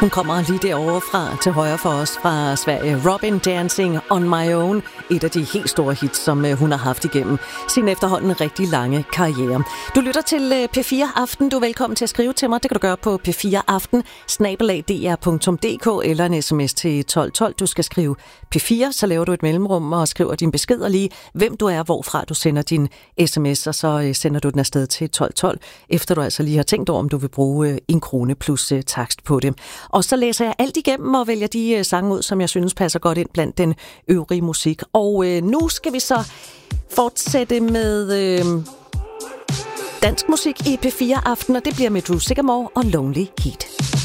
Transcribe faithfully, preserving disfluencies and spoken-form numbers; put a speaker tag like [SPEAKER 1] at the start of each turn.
[SPEAKER 1] Hun kommer lige derovre fra til højre for os fra Sverige. Robin Dancing on My Own. Et af de helt store hits, som hun har haft igennem sin efterhånden rigtig lange karriere. Du lytter til P fire Aften. Du er velkommen til at skrive til mig. Det kan du gøre på p fire aften snabel-a d r punktum d k eller en sms til tolv tolv. Du skal skrive P fire, så laver du et mellemrum og skriver din besked og lige, hvem du er, hvorfra du sender din sms, og så sender du den afsted til tolv tolv, efter du altså lige har tænkt over, om du vil bruge en krone plus takst på det. Og så læser jeg alt igennem og vælger de sange ud, som jeg synes passer godt ind blandt den øvrige musik. Og øh, nu skal vi så fortsætte med øh, dansk musik i P fire Aften, og det bliver med Drew Sycamore og Lonely Heat.